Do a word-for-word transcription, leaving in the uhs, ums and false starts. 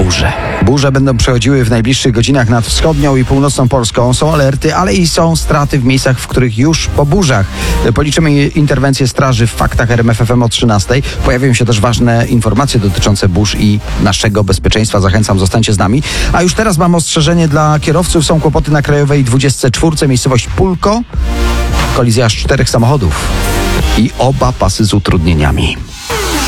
burze. Burze będą przechodziły w najbliższych godzinach nad wschodnią i północną Polską. Są alerty, ale i są straty w miejscach, w których już po burzach. Policzymy interwencję straży w faktach R M F F M o trzynastej. Pojawią się też ważne informacje dotyczące burz i naszego bezpieczeństwa. Zachęcam, zostańcie z nami. A już teraz mam ostrzeżenie dla kierowców. Są kłopoty na Krajowej dwudziestce czwórce, miejscowość Pulko. Kolizja aż czterech samochodów i oba pasy z utrudnieniami.